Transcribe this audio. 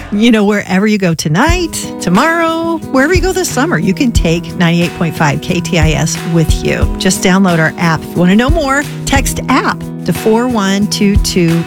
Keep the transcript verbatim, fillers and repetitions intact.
you know, wherever you go tonight, tomorrow, wherever you go this summer, you can take ninety-eight point five K T I S with you. Just download our app. If you want to know more, text app to four one two two